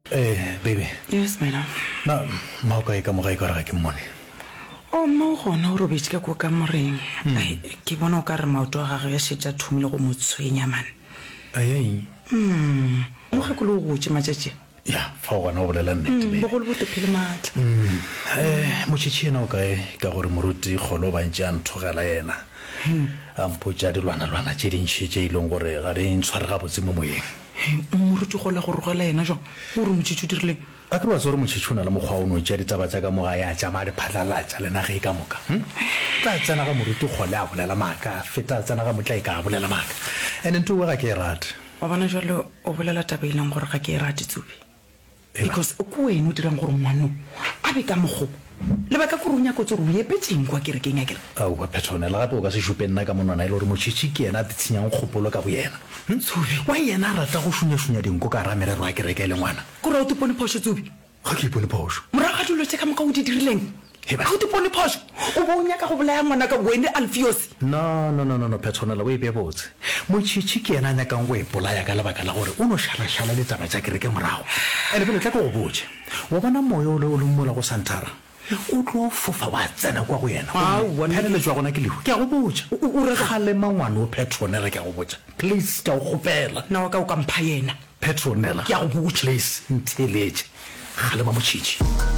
Baby. Yes, my love. Na mauka e ka mo ga ikara ke mmone. O mo gona o robetse ka go ka moreng. Ke bona o ka re maoto ga ga ya shetsa thumile go motswenya man. Ai. Mo ga go lo go tse matšatši. Ya, fa o gona o bolela nnete. Bo go le bote phele matla. Motšhitšhi ena o kae ka gore moruti kgolo ba ntse a nthogela yena. A mpotša dilwana-lwana tše dintšhi tše e leng gore ga di ntshware gabotse mo moyeng. Moruti go le go rogela yena jang o re motšhitšhi o dirileng. A ke ba tsore motšhitšhi o na le mokgwa o no tša ditaba tša ka mo ga ya tšama di phatlalatša le nage e ka moka. Tla tsena ga moruti kgole a bolela maaka feta tsena ga motla e ka bolela maaka. And nto ga ke e rate. Wa bona jalo o bolela taba e leng gore ga ke e rate tsubi. Because o ko wena o dirang gore ngwano a be ka mogo lebaka go runya go tsoro ye petseng kwa kerekeng ya kere. Au ba Petronela gape o ka se šupe nna ka monwana e le gore motšhitšhi ke yena a tshenyang kgopolo ka bo yena. Tsubi wa yena a rata go šunya-šunya dinko ka ra merero a kereke le ngwana. Kore o tepone phoso tsubi. Ga ke ipone phoso. Morago ga dilo tse ka moka o di dirileng. Ga o tepone phoso o bo o nyaka go bolaya ngwana ka wena Alpheus. No Petronela o e be botse. Motšhitšhi ke yena a nyakang go e polaya ka lebaka la gore o no šala-šala le taba tša kereke morago. Ene pele tla ke go botse wa bona moya o le mola go Santara o tlo fofa wa tsena kwa go yena. Pheleletswa gona ke lehu ke a go botsa o re kgalema ngwane o Petronela ke a go botsa please ke a go gopela na o ka o ka mpha yena Petronela ke a go botsa please ntheletše kgalema motšhitšhi.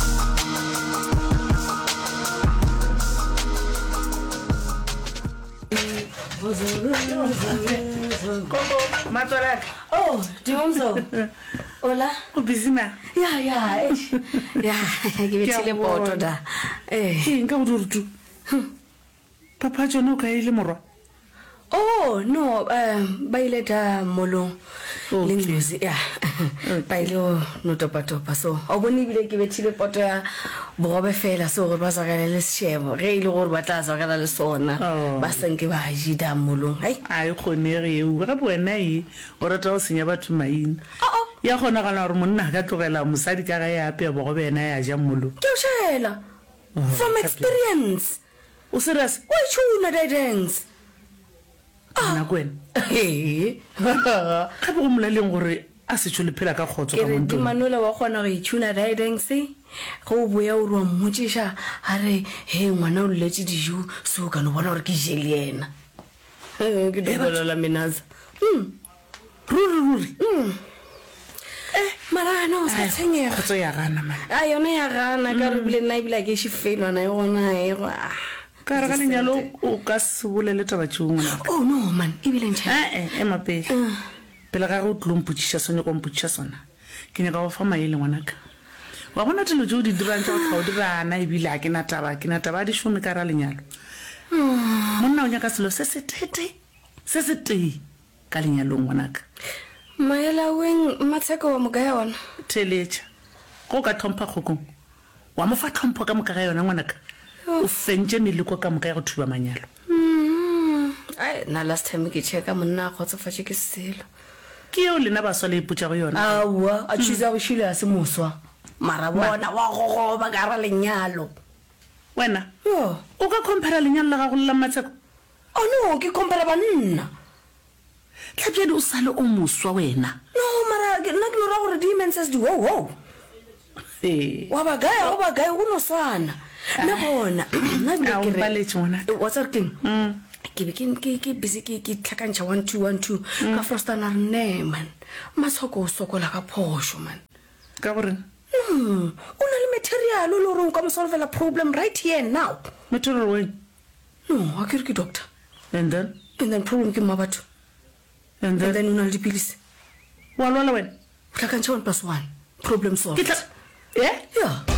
Matolaka. Oh, Dimomso. Hola. O busy ma? Ya, ke betile poto da. Nka o dirutu. Papa John o ka ile morwa. Oh, no, ba ile ta molong. Lenglozi, ya. Ba ile no topa. So, o bone bile ke betile poto ya bogobe fela so gore ba zakala le shebo. Ge ile gore ba tla zakala le sona. Ba senke ba jida molong. Ai khonere o ga bona e o rata go senya batho maina. Ya gona gana gore monna ga tlogela mosadi ka ga ya ape bogobe ena ya ja mollo. Ke o shela. From experience. O serious? Why chuna dance? Ana kwena ga go mmoleleng gore a se tšho le phela ka khotso ka montong ke Manola wa gona go itšhuna dance go boya o re mmotšiša a re he ngwana o letse dijo so ka no bona gore ke jele yena ke dobolela menaza ruri marana o sa tshwenyega khotso ya gana man a yona ya gana ka re bile nna ebile ke šifelwana e gona e go ka re ga lenyalo o ka se bolele taba tšongwana. Oh no man ebile ntšha ema pele pele ga go tlompotšiša sone go mpotšiša sona ke nyaka go fa maele ngwanaka wa bona dilo tšeo di dirang tša go dirana ebile a ke na taba a di šome ka ra lenyalo monna o nyaka selo se se tee ka lenyalong ngwanaka maela weng matsheko wa moka ya ona theletša go ka tlhompha kgokong wa mo fa tlhompho ka moka ga yona ngwanaka o fentše meleko ka moka ya go thuba manyalo. Na last time ke checka monna go tsofatše ke selo ke eo lena ba swa le ipotša go yona awa a tšhiza go šile a se moswa mara bona wa gogoba ka ra lenyalo wena o ka compara lenyalo la gago le la matsheko. Oh no ke compara banna tlhapjadi o sale o moswa wena no mara nna ke ra gore dimenses di wo wa ba gaya o no swana na bona nna ke re baletse ngwana what's up king ke busy ke tlhakantšha 1 2 ka frosta na ne man matshoko o sokola ka phosho man ka gore o na le material o lo re o ka mo solvela problem right here now material when no a ke re ke doctor and then problem ke mabatho and then o na le dipilisi wa lwala wena tlhakantšha 1+1 problem solved yeah